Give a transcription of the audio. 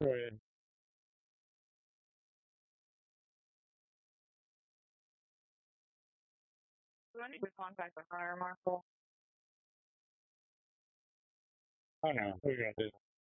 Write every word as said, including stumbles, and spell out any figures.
Oh, yeah. Do I need to contact the fire marshal? I know. We're gonna do.